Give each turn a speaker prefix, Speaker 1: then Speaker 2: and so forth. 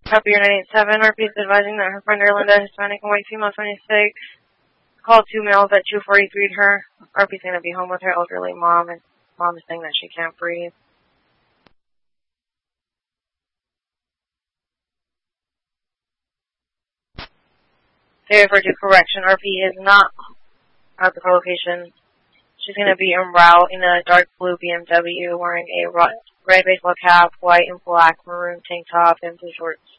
Speaker 1: Copy your 987. RP is advising that her friend Erlinda, Hispanic and white female, 26, called 2 males at 2:43 her. RP is going to be home with her elderly mom, and mom is saying that she can't breathe. They refer to correction. RP is not at the location. She's going to be en route in a dark blue BMW wearing a red baseball cap, white and black maroon tank top, and blue shorts.